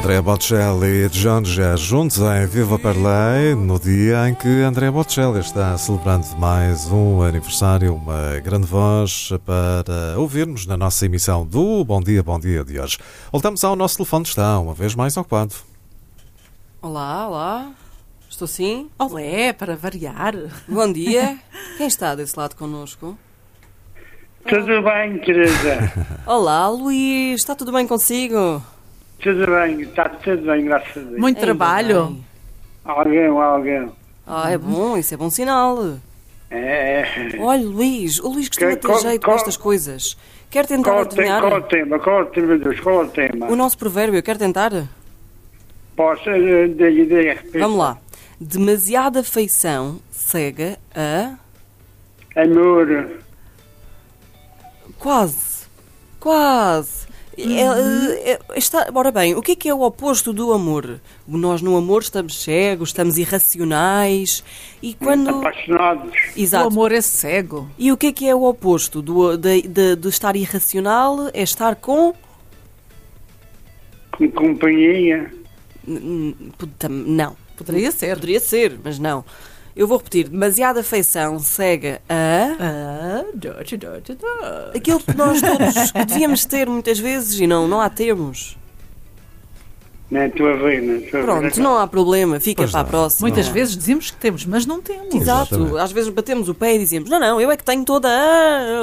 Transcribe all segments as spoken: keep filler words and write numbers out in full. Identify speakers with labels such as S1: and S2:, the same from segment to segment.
S1: Andrea Bocelli e John Jazz juntos em Viva per Lei, no dia em que Andrea Bocelli está celebrando mais um aniversário, uma grande voz para ouvirmos na nossa emissão do Bom Dia, Bom Dia de hoje. Voltamos ao nosso telefone, está uma vez mais ocupado.
S2: Olá, olá. Estou sim?
S3: Olé, para variar.
S2: Bom dia. Quem está desse lado connosco?
S4: Tudo bem, querida?
S2: Olá, Luís. Está tudo bem consigo?
S4: Tudo bem, está tudo bem, graças a Deus.
S3: Muito
S2: Ainda
S3: trabalho.
S2: bem.
S4: Alguém, alguém.
S2: Ah, é bom, isso é bom sinal.
S4: É.
S2: Olha, Luís, o Luís costuma
S4: Que-
S2: ter
S4: qual-
S2: jeito
S4: qual-
S2: com estas coisas. Quer tentar
S4: Qual, o te-
S2: adivinhar
S4: qual o tema? Qual o tema, Deus? Qual o tema?
S2: o nosso provérbio? Quer tentar?
S4: Posso, eh, diga, diga, repita.
S2: Vamos lá. Demasiada afeição cega a...
S4: Amor.
S2: Quase. Quase. É, é, está, ora bem, o que é que é o oposto do amor? Nós no amor estamos cegos, estamos irracionais e quando...
S4: Apaixonados.
S3: O
S2: Exato.
S3: amor é cego.
S2: E o que é que é o oposto do, de, de, de estar irracional? É estar com...
S4: Com companhia.
S2: N- n- tam- Não.
S3: Poderia ser.
S2: Poderia ser, mas não. Eu vou repetir. Demasiada afeição cega a...
S3: Ah, dó, dó, dó, dó.
S2: Aquilo que nós todos que devíamos ter muitas vezes e não, não há termos.
S4: Não estou a ver, não estou a ver.
S2: Pronto, não há problema. Fica
S1: Pois
S2: para a
S1: não.
S2: próxima.
S3: Muitas
S1: Não.
S3: vezes dizemos que temos, mas não temos.
S2: Exato.
S1: Exatamente.
S2: Às vezes batemos o pé e dizemos não, não, eu é que tenho toda a...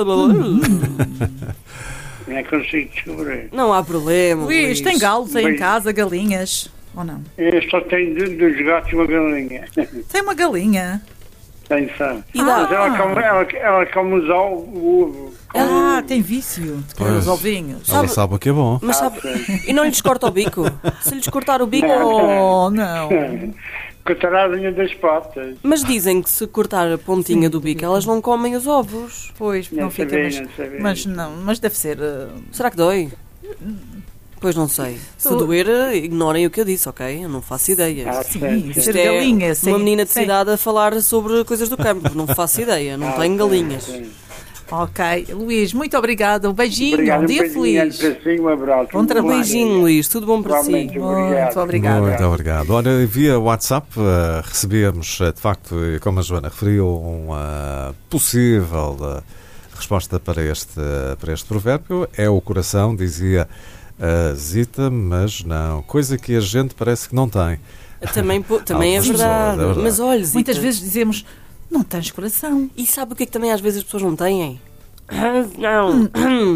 S4: Não é que consigo descobrir.
S2: Não há problema,
S3: Luís, tem galos aí em
S4: Bem.
S3: casa, galinhas? Ou não?
S4: Eu só tenho do- dos gatos uma galinha.
S3: Tem uma galinha.
S4: Tenho só.
S2: E dá-
S4: Mas ela come, ela, ela come os ovos, o ovo. Come
S3: Ah, tem vício de comer
S1: Pois.
S3: os ovinhos.
S1: Ela sabe o que é bom.
S2: Mas sabe... E não lhes corta o bico? Se lhes cortar o bico...
S3: Oh, não.
S4: Cortará a linha das patas.
S2: Mas dizem que se cortar a pontinha do bico, elas não comem os ovos.
S3: Pois, não,
S4: Não
S3: fica,
S4: sabia,
S3: mas,
S4: não sabia.
S3: mas não, mas deve ser. uh,
S2: Será que dói? Pois não sei. Se
S3: Tu-
S2: doer, ignorem o que eu disse, ok? Eu não faço ideia.
S4: Ah,
S3: Sim,
S4: certo,
S3: ser
S4: certo.
S2: Isto é
S3: galinha, sim,
S2: uma menina de
S3: sim.
S2: cidade a falar sobre coisas do campo. Não faço ideia, não
S4: Ah,
S2: tenho
S4: certo,
S2: galinhas.
S4: certo.
S3: Ok, Luís, muito obrigada. Um beijinho,
S4: Obrigado,
S3: um dia
S4: beijinho
S3: feliz.
S4: para si, um abraço.
S3: Bom trabalho.
S2: Beijinho, Luís. Tudo bom para si?
S4: Igualmente. Obrigado.
S3: Muito obrigada.
S1: Muito obrigado. Olha, via WhatsApp eh, recebemos, eh, de facto, e como a Joana referiu, uma possível eh, resposta para este, para este provérbio. É o coração, dizia a Zita, mas não. Coisa que a gente parece que não tem.
S2: Também, po- também é,
S1: Algumas
S2: verdade.
S1: pessoas, é verdade.
S2: Mas olha, Zita,
S3: Muitas vezes dizemos, não tens coração.
S2: E sabe o que é que também às vezes as pessoas não têm? Não.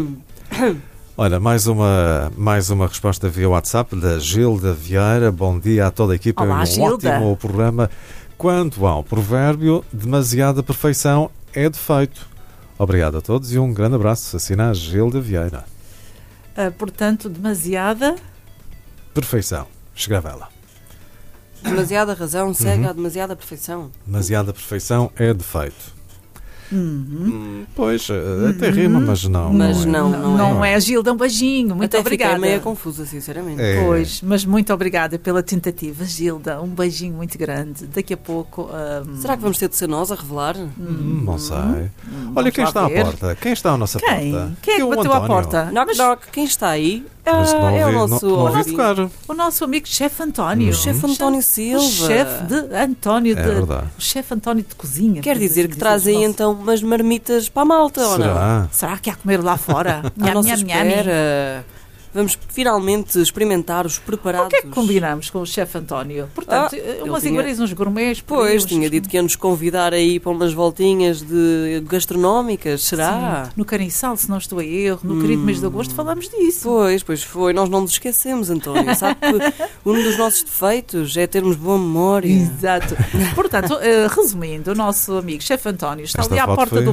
S1: Olha, mais uma, mais uma resposta via WhatsApp da Gilda Vieira. Bom dia a toda a equipa.
S3: Olá,
S1: um
S3: Gilda.
S1: ótimo programa. Quanto ao provérbio, demasiada perfeição é defeito. Obrigado a todos e um grande abraço. Assina a Gilda Vieira.
S3: Ah, portanto, demasiada.
S1: Perfeição. Escreve ela.
S2: Demasiada razão cega
S1: Uhum.
S2: a demasiada perfeição.
S1: Demasiada perfeição é defeito.
S3: Uhum.
S1: Hum, pois, eh, até rima, mas não.
S2: Mas
S1: é.
S2: não, não,
S3: Não
S2: é.
S3: é, Gilda, um beijinho. Muito
S2: Até
S3: obrigada.
S2: fiquei meio confusa, sinceramente.
S1: É.
S3: Pois, mas muito obrigada pela tentativa, Gilda. Um beijinho muito grande. Daqui a pouco. ahm,
S2: Será que vamos ter de ser nós a revelar?
S1: Hum, não sei.
S3: vamos
S1: Olha quem
S3: lá
S1: está
S3: ver.
S1: à porta. Quem está à nossa
S3: Quem?
S1: porta?
S3: Quem é que
S1: o
S3: bateu à
S1: António.
S3: porta?
S2: Knock,
S3: Mas
S2: knock. Quem está aí?
S1: Mas não
S2: Ah, é o
S1: ouvi,
S2: nosso
S1: não, não ouvi
S2: ouvinte.
S1: tocar.
S3: O nosso amigo chefe António.
S2: O chefe António
S3: O
S2: Silva.
S3: chefe de António
S1: É
S3: de.
S1: verdade.
S3: O chefe António de cozinha.
S2: Quer
S3: podemos
S2: dizer
S3: assim
S2: que traz aí
S3: Nossa,
S2: então umas marmitas para a malta, ou não?
S1: Será?
S3: Será que há comer lá fora?
S2: À
S3: Nham,
S2: nossa
S3: nham, nham.
S2: espera. Vamos finalmente experimentar os preparados.
S3: O que é que combinamos com o chefe António? Portanto,
S2: Ah, ele
S3: umas
S2: tinha-
S3: iguarias, uns gourmets. por aí,
S2: Pois,
S3: uns-
S2: tinha dito que ia nos convidar aí para umas voltinhas de gastronómicas, será?
S3: Sim, no Caniçal, se não estou a erro, no querido mês de agosto falámos disso.
S2: Pois, pois foi. Nós não nos esquecemos, António. Sabe que um dos nossos defeitos é termos boa memória.
S3: Exato. Portanto, eh, resumindo, o nosso amigo chefe António está
S1: Esta
S3: ali à
S1: foto
S3: porta
S1: foi-
S3: do